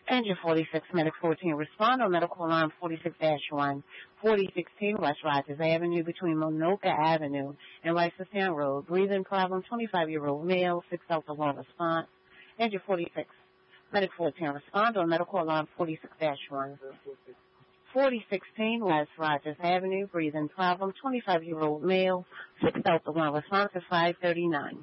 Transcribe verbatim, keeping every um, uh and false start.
Engine forty-six, Medic fourteen, respond on medical alarm forty-six dash one, forty sixteen West Rogers Avenue between Monoka Avenue and Ricestown Road. Breathing problem, twenty-five-year-old male, six Delta one response. Engine forty-six, Medic fourteen, respond on medical alarm forty-six dash one, forty sixteen West Rogers Avenue. Breathing problem, twenty-five-year-old male, six Delta one response at five thirty-nine.